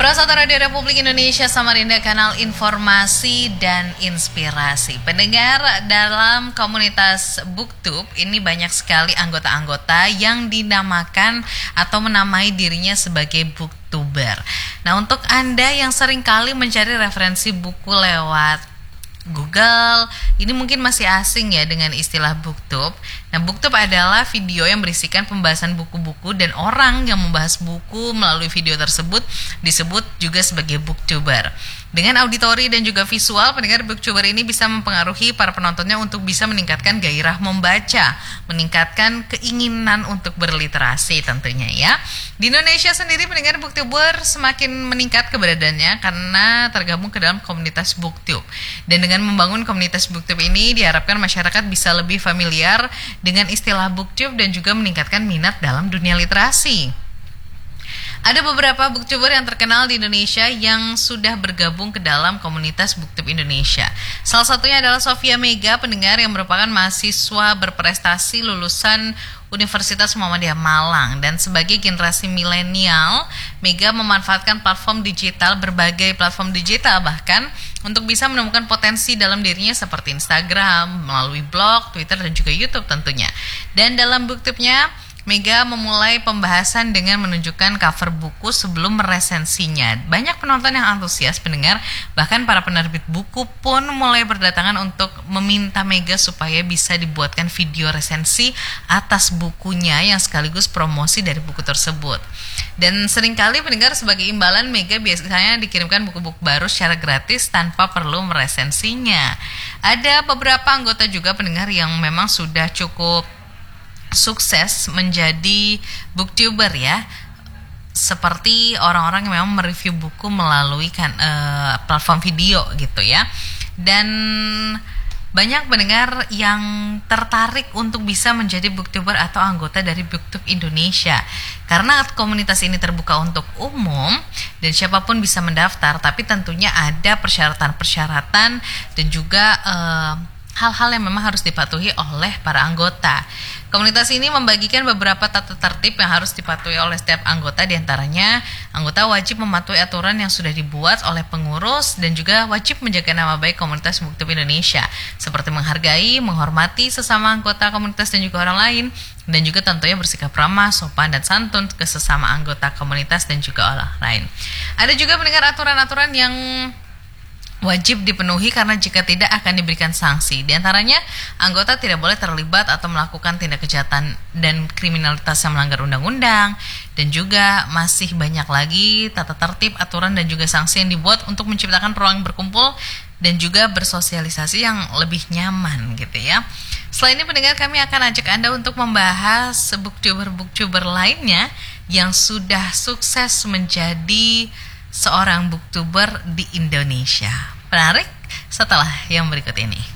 Prasata Radio Republik Indonesia Samarinda, kanal informasi dan inspirasi. Pendengar, dalam komunitas BookTube ini banyak sekali anggota-anggota yang dinamakan atau menamai dirinya sebagai booktuber. Nah, untuk Anda yang sering kali mencari referensi buku lewat Google, ini mungkin masih asing ya dengan istilah BookTube. Nah, BookTube adalah video yang berisikan pembahasan buku-buku, dan orang yang membahas buku melalui video tersebut disebut juga sebagai booktuber. Dengan auditori dan juga visual, pendengar, booktuber ini bisa mempengaruhi para penontonnya untuk bisa meningkatkan gairah membaca, meningkatkan keinginan untuk berliterasi tentunya ya. Di Indonesia sendiri, pendengar, booktuber semakin meningkat keberadaannya karena tergabung ke dalam komunitas BookTube. Dan dengan membangun komunitas BookTube ini diharapkan masyarakat bisa lebih familiar dengan istilah BookTube dan juga meningkatkan minat dalam dunia literasi. Ada beberapa booktuber yang terkenal di Indonesia yang sudah bergabung ke dalam komunitas BookTube Indonesia. Salah satunya adalah Sofia Mega, pendengar, yang merupakan mahasiswa berprestasi lulusan Universitas Muhammadiyah Malang. Dan sebagai generasi milenial, Mega memanfaatkan platform digital, berbagai platform digital bahkan, untuk bisa menemukan potensi dalam dirinya seperti Instagram, melalui blog, Twitter, dan juga YouTube tentunya. Dan dalam BookTube-nya, Mega memulai pembahasan dengan menunjukkan cover buku sebelum meresensinya. Banyak penonton yang antusias, pendengar, bahkan para penerbit buku pun mulai berdatangan untuk meminta Mega supaya bisa dibuatkan video resensi atas bukunya yang sekaligus promosi dari buku tersebut. Dan seringkali, pendengar, sebagai imbalan, Mega biasanya dikirimkan buku-buku baru secara gratis tanpa perlu meresensinya. Ada beberapa anggota juga, pendengar, yang memang sudah cukup sukses menjadi booktuber ya, seperti orang-orang yang memang mereview buku melalui platform video gitu ya. Dan banyak pendengar yang tertarik untuk bisa menjadi booktuber atau anggota dari BookTube Indonesia, karena komunitas ini terbuka untuk umum dan siapapun bisa mendaftar, tapi tentunya ada persyaratan-persyaratan dan juga hal-hal yang memang harus dipatuhi oleh para anggota. Komunitas ini membagikan beberapa tata tertib yang harus dipatuhi oleh setiap anggota. Di antaranya, anggota wajib mematuhi aturan yang sudah dibuat oleh pengurus dan juga wajib menjaga nama baik komunitas BookTube Indonesia, seperti menghargai, menghormati sesama anggota komunitas dan juga orang lain, dan juga tentunya bersikap ramah, sopan, dan santun ke sesama anggota komunitas dan juga orang lain. Ada juga, pendengar, aturan-aturan yang wajib dipenuhi karena jika tidak akan diberikan sanksi. Di antaranya, anggota tidak boleh terlibat atau melakukan tindak kejahatan dan kriminalitas yang melanggar undang-undang, dan juga masih banyak lagi tata tertib, aturan, dan juga sanksi yang dibuat untuk menciptakan ruang berkumpul dan juga bersosialisasi yang lebih nyaman gitu ya. Selain ini, pendengar, kami akan ajak Anda untuk membahas booktuber lainnya yang sudah sukses menjadi seorang booktuber di Indonesia. Menarik setelah yang berikut ini.